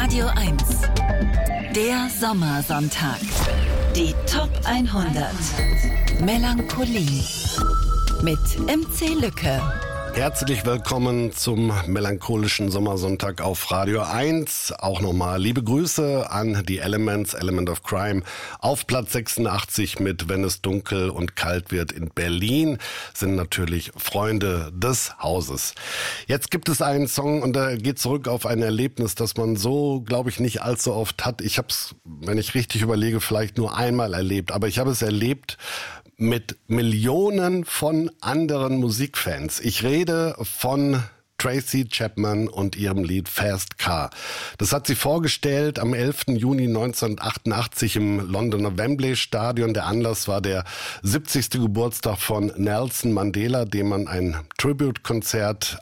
Radio 1. Der Sommersonntag. Die Top 100. Melancholie. Mit MC Lücke. Herzlich willkommen zum melancholischen Sommersonntag auf Radio 1. Auch nochmal liebe Grüße an die Elements, Element of Crime. Auf Platz 86 mit Wenn es dunkel und kalt wird in Berlin sind natürlich Freunde des Hauses. Jetzt gibt es einen Song und der geht zurück auf ein Erlebnis, das man so, glaube ich, nicht allzu oft hat. Ich habe es, wenn ich richtig überlege, vielleicht nur einmal erlebt. Aber ich habe es erlebt mit Millionen von anderen Musikfans. Ich rede von Tracy Chapman und ihrem Lied Fast Car. Das hat sie vorgestellt am 11. Juni 1988 im Londoner Wembley Stadion. Der Anlass war der 70. Geburtstag von Nelson Mandela, dem man ein Tribute-Konzert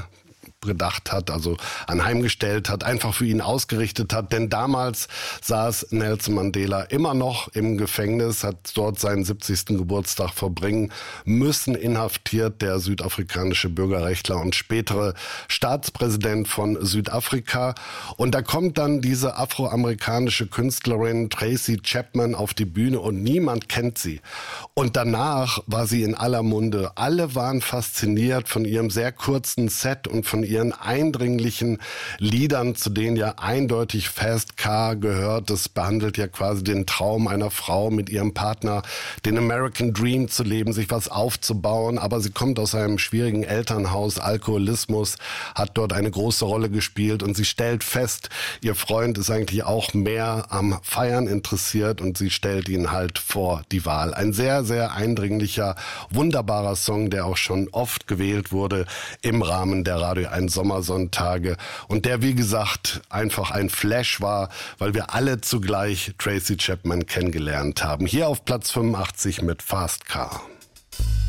angedacht hat, also anheimgestellt hat, einfach für ihn ausgerichtet hat. Denn damals saß Nelson Mandela immer noch im Gefängnis, hat dort seinen 70. Geburtstag verbringen müssen, inhaftiert, der südafrikanische Bürgerrechtler und spätere Staatspräsident von Südafrika. Und da kommt dann diese afroamerikanische Künstlerin Tracy Chapman auf die Bühne und niemand kennt sie. Und danach war sie in aller Munde. Alle waren fasziniert von ihrem sehr kurzen Set und von ihren eindringlichen Liedern, zu denen ja eindeutig Fast Car gehört. Das behandelt ja quasi den Traum einer Frau mit ihrem Partner, den American Dream zu leben, sich was aufzubauen. Aber sie kommt aus einem schwierigen Elternhaus. Alkoholismus hat dort eine große Rolle gespielt und sie stellt fest, ihr Freund ist eigentlich auch mehr am Feiern interessiert und sie stellt ihn halt vor die Wahl. Ein sehr, sehr eindringlicher, wunderbarer Song, der auch schon oft gewählt wurde im Rahmen der Radio 1 Sommersonntage und der, wie gesagt, einfach ein Flash war, weil wir alle zugleich Tracy Chapman kennengelernt haben. Hier auf Platz 85 mit Fast Car.